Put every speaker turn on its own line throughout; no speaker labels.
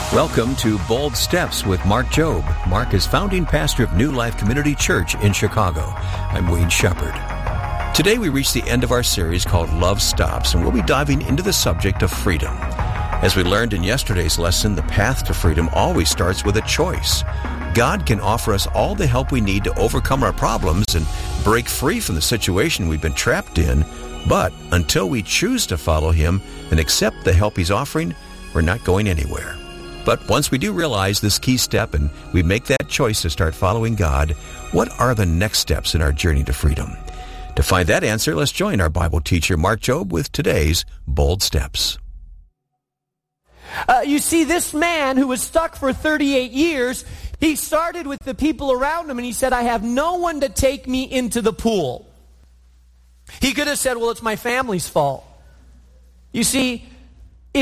Welcome to Bold Steps with Mark Jobe. Mark is founding pastor of New Life Community Church in Chicago. I'm Wayne Shepherd. Today we reach the end of our series called Love Stops, and we'll be diving into the subject of freedom. As we learned in yesterday's lesson, the path to freedom always starts with a choice. God can offer us all the help we need to overcome our problems and break free from the situation we've been trapped in, but until we choose to follow Him and accept the help He's offering, we're not going anywhere. But once we do realize this key step and we make that choice to start following God, what are the next steps in our journey to freedom? To find that answer, let's join our Bible teacher, Mark Jobe, with today's Bold Steps.
You see, this man who was stuck for 38 years, he started with the people around him and he said, I have no one to take me into the pool. He could have said, well, it's my family's fault. You see, if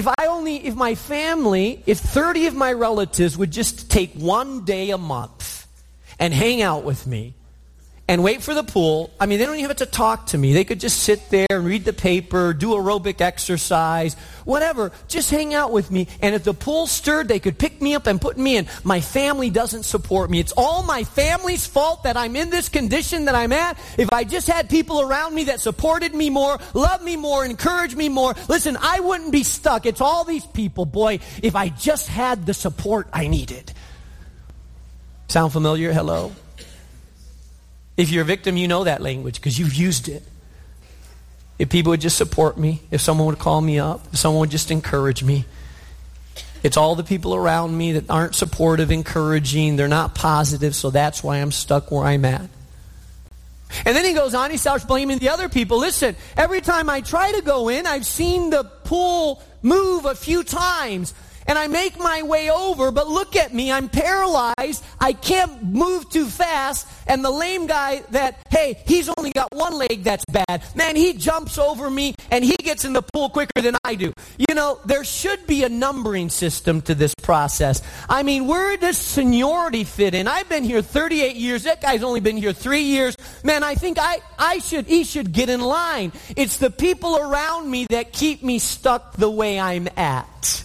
30 of my relatives would just take one day a month and hang out with me and wait for the pool, I mean, they don't even have to talk to me. They could just sit there and read the paper, do aerobic exercise, whatever. Just hang out with me. And if the pool stirred, they could pick me up and put me in. My family doesn't support me. It's all my family's fault that I'm in this condition that I'm at. If I just had people around me that supported me more, loved me more, encouraged me more, listen, I wouldn't be stuck. It's all these people. Boy, if I just had the support I needed. Sound familiar? Hello? If you're a victim, you know that language because you've used it. If people would just support me, if someone would call me up, if someone would just encourage me. It's all the people around me that aren't supportive, encouraging, they're not positive, so that's why I'm stuck where I'm at. And then he goes on, he starts blaming the other people. Listen, every time I try to go in, I've seen the pool move a few times. And I make my way over, but look at me, I'm paralyzed, I can't move too fast, and the lame guy hey, he's only got one leg that's bad. Man, he jumps over me, and he gets in the pool quicker than I do. You know, there should be a numbering system to this process. I mean, where does seniority fit in? I've been here 38 years, that guy's only been here 3 years. Man, I think he should get in line. It's the people around me that keep me stuck the way I'm at.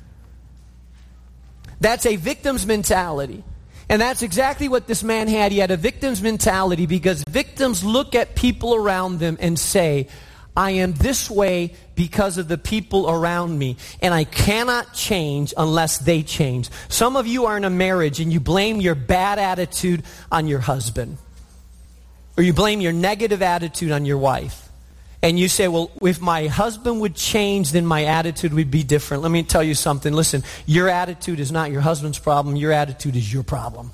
That's a victim's mentality. And that's exactly what this man had. He had a victim's mentality because victims look at people around them and say, I am this way because of the people around me, and I cannot change unless they change. Some of you are in a marriage and you blame your bad attitude on your husband. Or you blame your negative attitude on your wife. And you say, well, if my husband would change, then my attitude would be different. Let me tell you something. Listen, your attitude is not your husband's problem. Your attitude is your problem.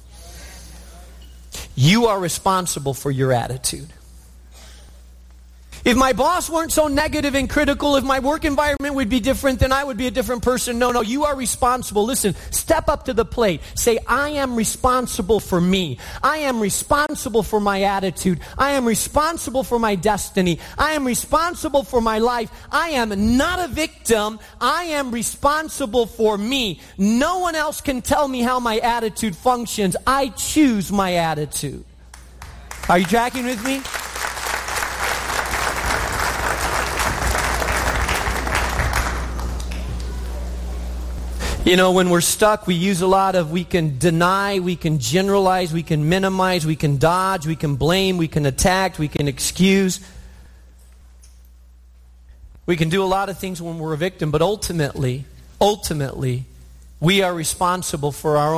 You are responsible for your attitude. If my boss weren't so negative and critical, if my work environment would be different, then I would be a different person. No, you are responsible. Listen, step up to the plate. Say, I am responsible for me. I am responsible for my attitude. I am responsible for my destiny. I am responsible for my life. I am not a victim. I am responsible for me. No one else can tell me how my attitude functions. I choose my attitude. Are you tracking with me? You know, when we're stuck, we use we can deny, we can generalize, we can minimize, we can dodge, we can blame, we can attack, we can excuse. We can do a lot of things when we're a victim, but ultimately, we are responsible for our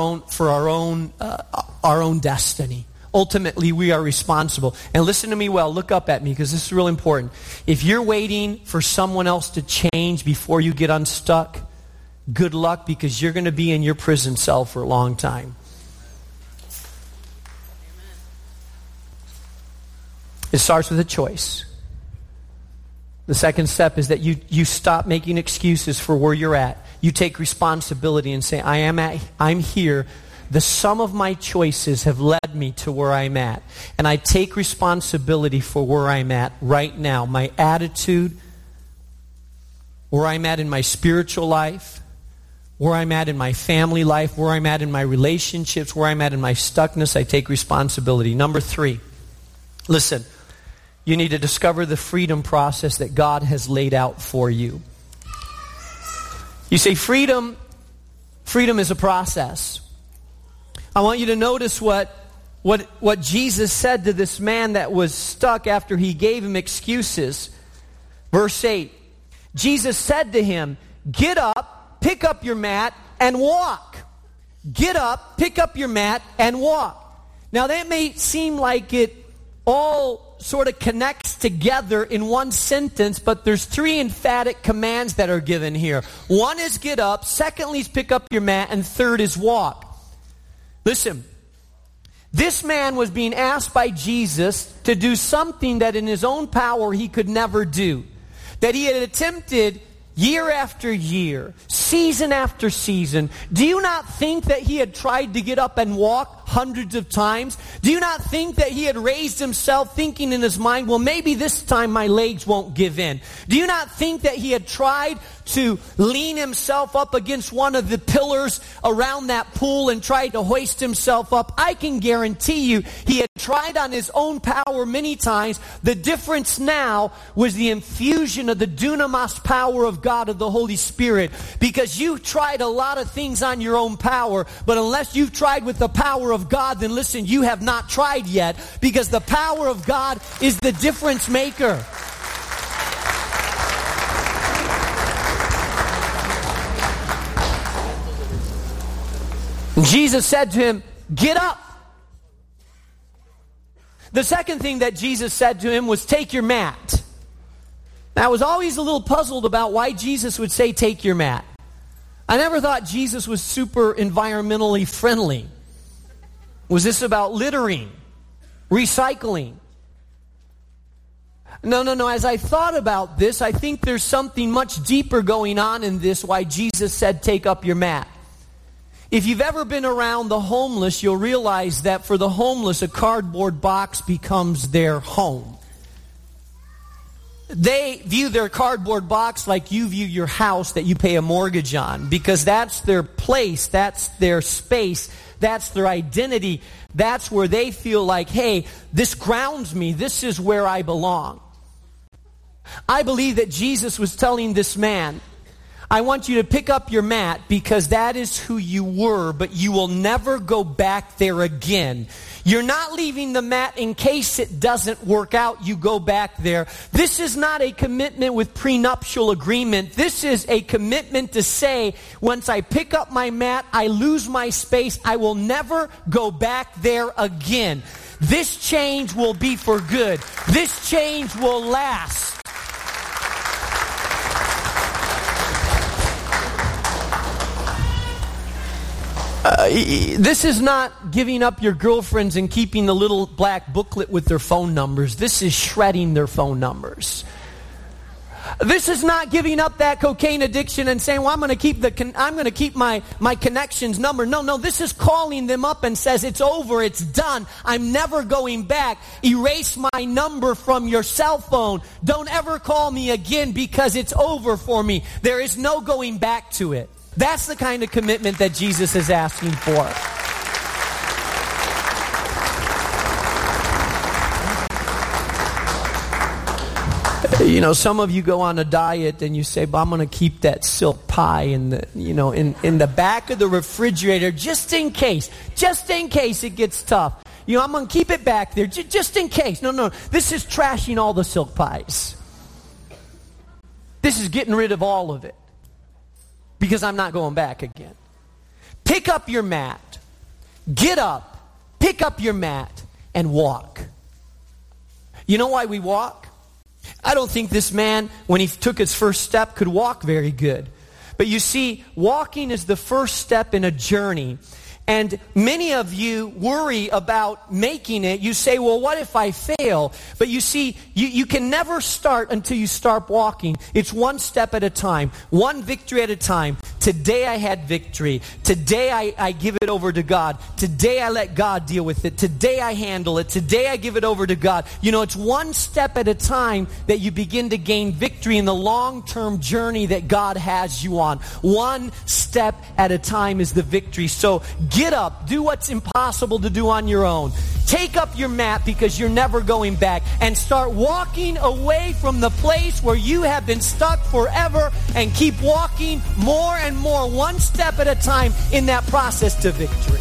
own destiny. Ultimately, we are responsible. And listen to me well, look up at me because this is real important. If you're waiting for someone else to change before you get unstuck, good luck because you're going to be in your prison cell for a long time. It starts with a choice. The second step is that you stop making excuses for where you're at. You take responsibility and say, I'm here. The sum of my choices have led me to where I'm at. And I take responsibility for where I'm at right now. My attitude, where I'm at in my spiritual life, where I'm at in my family life, where I'm at in my relationships, where I'm at in my stuckness, I take responsibility. Number 3, listen, you need to discover the freedom process that God has laid out for you. You say freedom freedom is a process. I want you to notice what Jesus said to this man that was stuck after he gave him excuses. Verse 8, Jesus said to him, "Get up, pick up your mat, and walk." Get up, pick up your mat, and walk. Now that may seem like it all sort of connects together in one sentence, but there's three emphatic commands that are given here. One is get up, secondly is pick up your mat, and third is walk. Listen, this man was being asked by Jesus to do something that in his own power he could never do. That he had attempted year after year, season after season. Do you not think that he had tried to get up and walk hundreds of times? Do you not think that he had raised himself thinking in his mind, well, maybe this time my legs won't give in? Do you not think that he had tried to lean himself up against one of the pillars around that pool and tried to hoist himself up? I can guarantee you he had tried on his own power many times. The difference now was the infusion of the dunamis power of God, of the Holy Spirit. Because you tried a lot of things on your own power, but unless you've tried with the power of God, then listen, you have not tried yet, because the power of God is the difference maker. Jesus said to him, "Get up." The second thing that Jesus said to him was, "Take your mat." Now, I was always a little puzzled about why Jesus would say, "Take your mat." I never thought Jesus was super environmentally friendly. Was this about littering, recycling? No. As I thought about this, I think there's something much deeper going on in this, why Jesus said, "Take up your mat." If you've ever been around the homeless, you'll realize that for the homeless, a cardboard box becomes their home. They view their cardboard box like you view your house that you pay a mortgage on, because that's their place, that's their space, that's their identity. That's where they feel like, hey, this grounds me, this is where I belong. I believe that Jesus was telling this man, I want you to pick up your mat because that is who you were, but you will never go back there again. You're not leaving the mat in case it doesn't work out, you go back there. This is not a commitment with prenuptial agreement. This is a commitment to say, once I pick up my mat, I lose my space. I will never go back there again. This change will be for good. This change will last. This is not giving up your girlfriends and keeping the little black booklet with their phone numbers. This is shredding their phone numbers. This is not giving up that cocaine addiction and saying, well, I'm going to keep my connections number. No, this is calling them up and says, it's over, it's done. I'm never going back. Erase my number from your cell phone. Don't ever call me again because it's over for me. There is no going back to it. That's the kind of commitment that Jesus is asking for. You know, some of you go on a diet and you say, "But I'm going to keep that silk pie in the back of the refrigerator just in case it gets tough. You know, I'm going to keep it back there just in case." No, this is trashing all the silk pies. This is getting rid of all of it. Because I'm not going back again. Pick up your mat. Get up. Pick up your mat and walk. You know why we walk? I don't think this man, when he took his first step, could walk very good. But you see, walking is the first step in a journey. And many of you worry about making it. You say, well, what if I fail? But you see, you can never start until you start walking. It's one step at a time, one victory at a time. Today I had victory. Today I give it over to God. Today I let God deal with it. Today I handle it. Today I give it over to God. You know, it's one step at a time that you begin to gain victory in the long-term journey that God has you on. One step at a time is the victory. So get up. Do what's impossible to do on your own. take up your mat because you're never going back and start walking away from the place where you have been stuck forever and keep walking more and more, one step at a time in that process to victory.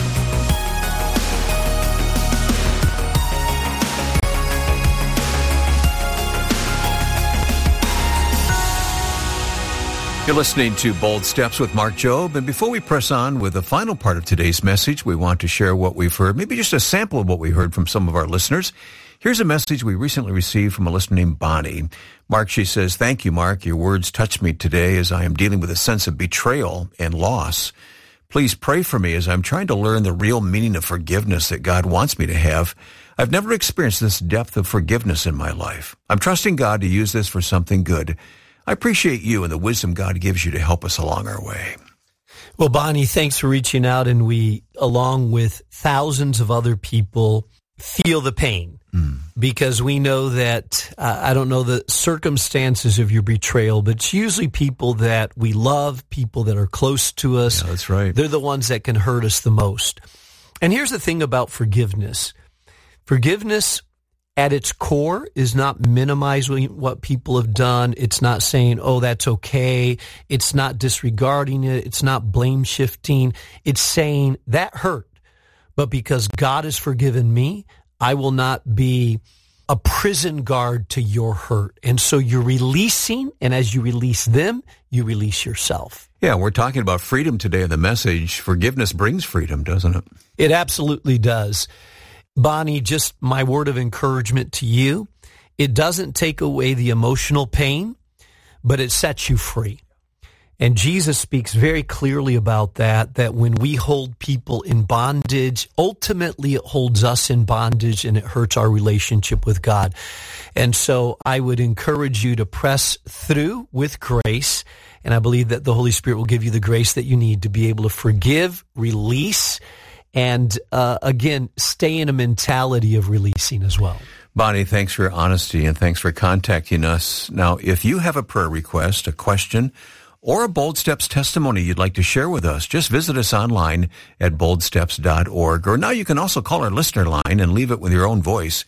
You're listening to Bold Steps with Mark Jobe. And before we press on with the final part of today's message, we want to share what we've heard, maybe just a sample of what we heard from some of our listeners. Here's a message we recently received from a listener named Bonnie. Mark, she says, "Thank you, Mark. Your words touch me today as I am dealing with a sense of betrayal and loss. Please pray for me as I'm trying to learn the real meaning of forgiveness that God wants me to have. I've never experienced this depth of forgiveness in my life. I'm trusting God to use this for something good. I appreciate you and the wisdom God gives you to help us along our way."
Well, Bonnie, thanks for reaching out, and we, along with thousands of other people, feel the pain because we know that, I don't know the circumstances of your betrayal, but it's usually people that we love, people that are close to us.
Yeah, that's right.
They're the ones that can hurt us the most. And here's the thing about forgiveness. Forgiveness at its core is not minimizing what people have done. It's not saying, oh, that's okay. It's not disregarding it. It's not blame shifting. It's saying that hurt, but because God has forgiven me, I will not be a prison guard to your hurt. And so you're releasing, and as you release them, you release yourself.
Yeah, we're talking about freedom today in the message. Forgiveness brings freedom, doesn't it?
It absolutely does. Bonnie, just my word of encouragement to you, it doesn't take away the emotional pain, but it sets you free. And Jesus speaks very clearly about that when we hold people in bondage, ultimately it holds us in bondage and it hurts our relationship with God. And so I would encourage you to press through with grace, and I believe that the Holy Spirit will give you the grace that you need to be able to forgive, release, and again, stay in a mentality of releasing as well.
Bonnie, thanks for your honesty and thanks for contacting us. Now, if you have a prayer request, a question, or a Bold Steps testimony you'd like to share with us, just visit us online at boldsteps.org. Or now you can also call our listener line and leave it with your own voice,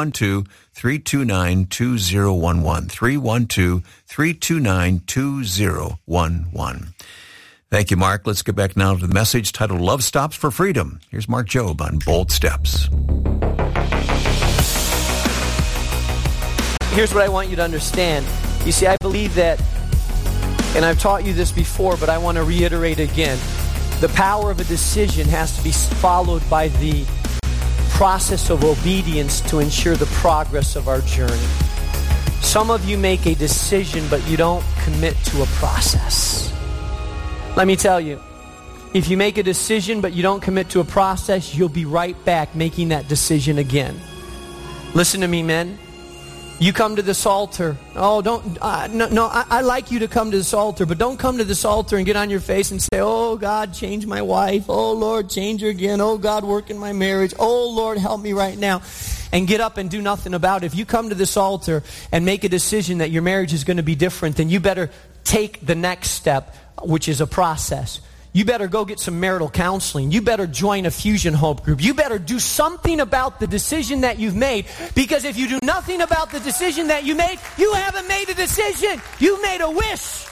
312-329-2011, 312-329-2011. Thank you, Mark. Let's get back now to the message titled Love Stops for Freedom. Here's Mark Jobe on Bold Steps.
Here's what I want you to understand. You see, I believe that, and I've taught you this before, but I want to reiterate again, the power of a decision has to be followed by the process of obedience to ensure the progress of our journey. Some of you make a decision, but you don't commit to a process. Let me tell you, if you make a decision but you don't commit to a process, you'll be right back making that decision again. Listen to me, men. You come to this altar. Oh, I like you to come to this altar, but don't come to this altar and get on your face and say, oh, God, change my wife. Oh, Lord, change her again. Oh, God, work in my marriage. Oh, Lord, help me right now. And get up and do nothing about it. If you come to this altar and make a decision that your marriage is going to be different, then you better take the next step, which is a process. You better go get some marital counseling. You better join a Fusion Hope group. You better do something about the decision that you've made, because if you do nothing about the decision that you made, you haven't made a decision. You made a wish.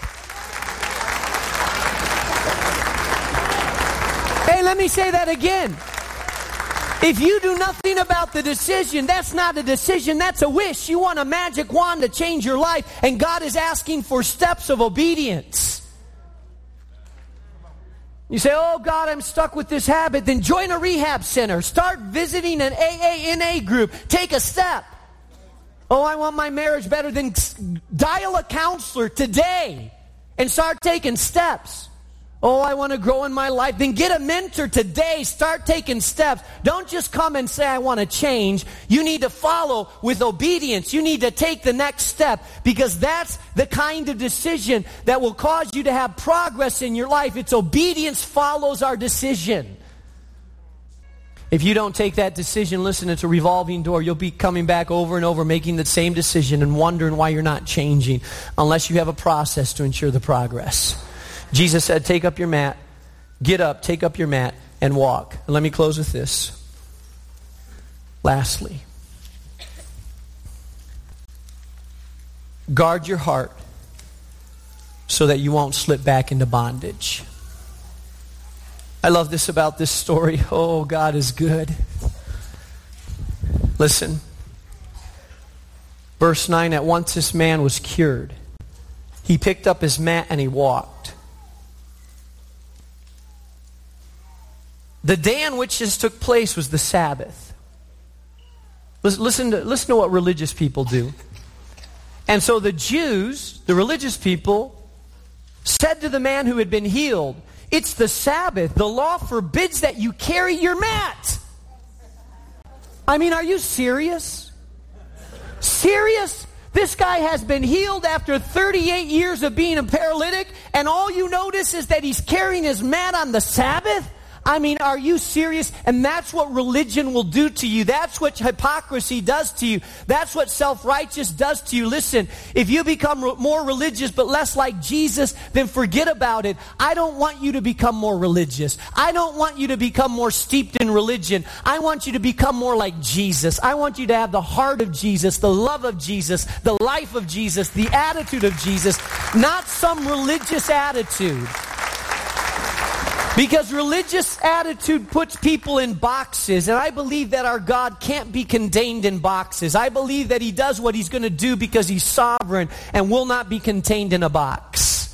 Hey, let me say that again. If you do nothing about the decision, that's not a decision, that's a wish. You want a magic wand to change your life, and God is asking for steps of obedience. You say, oh, God, I'm stuck with this habit. Then join a rehab center. Start visiting an AA group. Take a step. Oh, I want my marriage better. Then dial a counselor today and start taking steps. Oh, I want to grow in my life. Then get a mentor today. Start taking steps. Don't just come and say, I want to change. You need to follow with obedience. You need to take the next step, because that's the kind of decision that will cause you to have progress in your life. It's obedience follows our decision. If you don't take that decision, listen, it's a revolving door. You'll be coming back over and over, making the same decision and wondering why you're not changing unless you have a process to ensure the progress. Jesus said, take up your mat, get up, take up your mat, and walk. And let me close with this. Lastly, guard your heart so that you won't slip back into bondage. I love this about this story. Oh, God is good. Listen. Verse 9, at once this man was cured. He picked up his mat and he walked. The day on which this took place was the Sabbath. Listen to what religious people do. And so the Jews, the religious people, said to the man who had been healed, "It's the Sabbath. The law forbids that you carry your mat." I mean, are you serious? Serious? This guy has been healed after 38 years of being a paralytic, and all you notice is that he's carrying his mat on the Sabbath? I mean, are you serious? And that's what religion will do to you. That's what hypocrisy does to you. That's what self-righteous does to you. Listen, if you become more religious but less like Jesus, then forget about it. I don't want you to become more religious. I don't want you to become more steeped in religion. I want you to become more like Jesus. I want you to have the heart of Jesus, the love of Jesus, the life of Jesus, the attitude of Jesus, not some religious attitude. Because religious attitude puts people in boxes, and I believe that our God can't be contained in boxes. I believe that He does what He's going to do because He's sovereign and will not be contained in a box.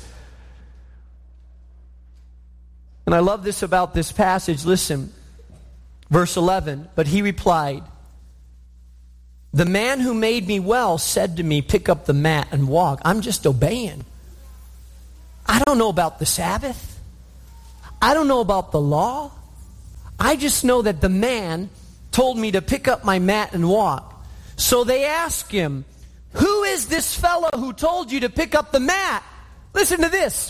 And I love this about this passage. Listen, verse 11, but he replied, "The man who made me well said to me, 'Pick up the mat and walk.'" I'm just obeying. I don't know about the Sabbath. I don't know about the law. I just know that the man told me to pick up my mat and walk. So they ask him, "Who is this fellow who told you to pick up the mat?" Listen to this.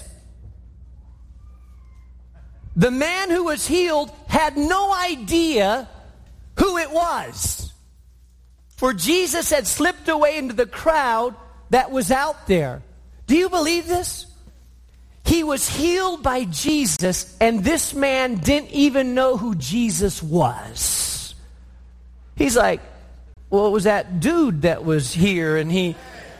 The man who was healed had no idea who it was. For Jesus had slipped away into the crowd that was out there. Do you believe this? He was healed by Jesus, and this man didn't even know who Jesus was. He's like, "Well, it was that dude that was here, and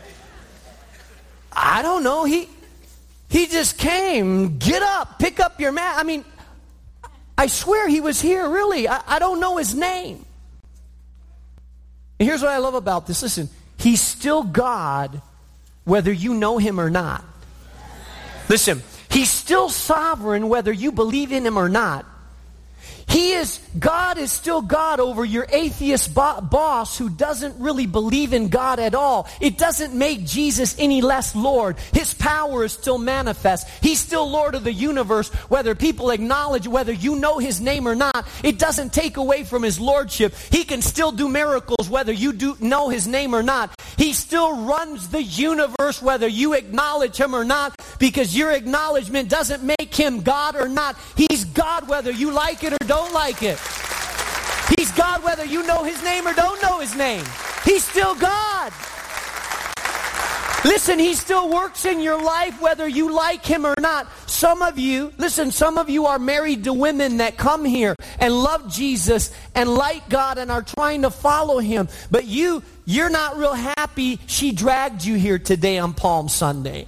I don't know, he just came, get up, pick up your mat." I mean, I swear he was here, really. I don't know his name. And here's what I love about this. Listen, He's still God, whether you know Him or not. Listen, He's still sovereign whether you believe in Him or not. God is still God over your atheist boss who doesn't really believe in God at all. It doesn't make Jesus any less Lord. His power is still manifest. He's still Lord of the universe, whether people acknowledge, whether you know His name or not. It doesn't take away from His lordship. He can still do miracles whether you do know His name or not. He still runs the universe whether you acknowledge Him or not, because your acknowledgement doesn't make Him God or not. He's God whether you like it or don't like it. He's God whether you know His name or don't know His name. He's still God. Listen, He still works in your life whether you like Him or not. Some of you are married to women that come here and love Jesus and like God and are trying to follow Him. But you're not real happy she dragged you here today on Palm Sunday.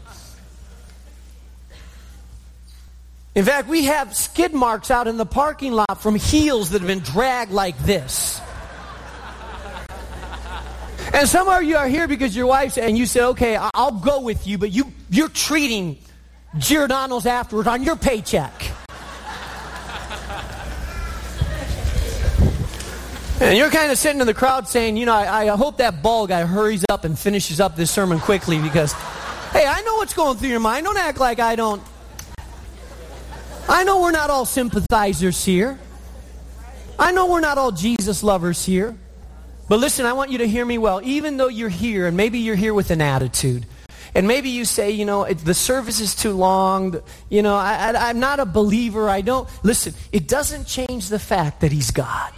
In fact, we have skid marks out in the parking lot from heels that have been dragged like this. And some of you are here because your wife and you said, "Okay, I'll go with you," but you're treating Giordano's afterwards on your paycheck. And you're kind of sitting in the crowd saying, I hope that bald guy hurries up and finishes up this sermon quickly, because, hey, I know what's going through your mind. Don't act like I don't. I know we're not all sympathizers here. I know we're not all Jesus lovers here. But listen, I want you to hear me well. Even though you're here, and maybe you're here with an attitude, and maybe you say, the service is too long, I'm not a believer, I don't. Listen, it doesn't change the fact that He's God.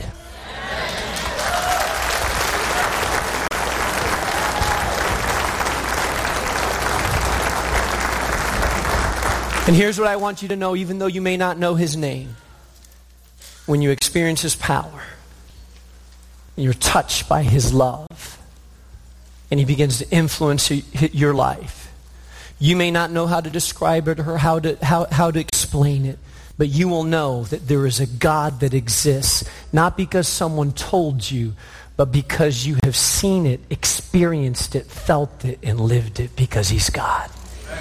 And here's what I want you to know, even though you may not know His name, when you experience His power, You're touched by his love. And he begins to influence your life. You may not know how to describe it or how to explain it, but you will know that there is a God that exists, not because someone told you, but because you have seen it, experienced it, felt it, and lived it, because he's God.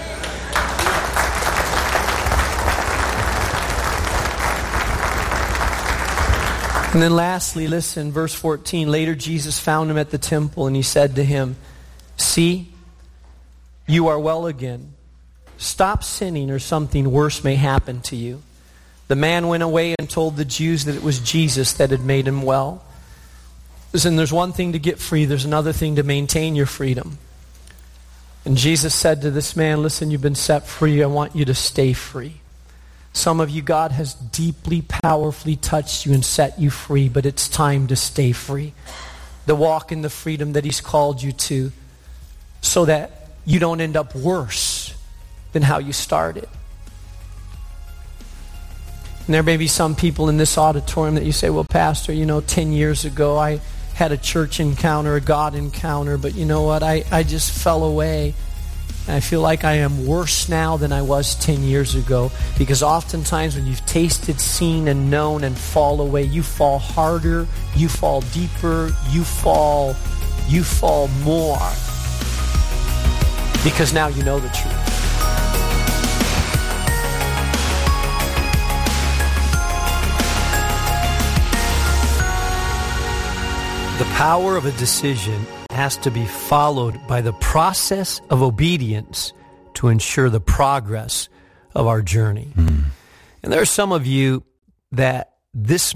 And then lastly, listen, verse 14. Later Jesus found him at the temple, and he said to him, "See, you are well again. Stop sinning, or something worse may happen to you." The man went away and told the Jews that it was Jesus that had made him well. Listen, there's one thing to get free. There's another thing to maintain your freedom. And Jesus said to this man, listen, you've been set free. I want you to stay free. Some of you, God has deeply, powerfully touched you and set you free, but it's time to stay free. To walk in the freedom that he's called you to, so that you don't end up worse than how you started. And there may be some people in this auditorium that you say, well, Pastor, 10 years ago I had a church encounter, a God encounter, but you know what? I just fell away. And I feel like I am worse now than I was 10 years ago. Because oftentimes when you've tasted, seen, and known and fall away, you fall harder, you fall deeper, you fall more. Because now you know the truth. The power of a decision has to be followed by the process of obedience to ensure the progress of our journey. And there are some of you that this